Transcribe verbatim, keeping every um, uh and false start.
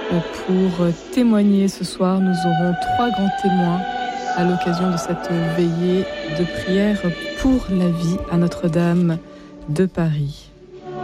pour témoigner. Ce soir, nous aurons trois grands témoins à l'occasion de cette veillée de prière pour la vie à Notre-Dame de Paris.